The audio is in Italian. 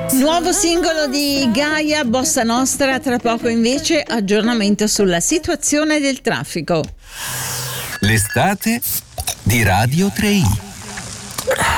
Nuovo singolo di Gaia, Bossa Nostra, tra poco invece aggiornamento sulla situazione del traffico. L'estate di Radio 3i.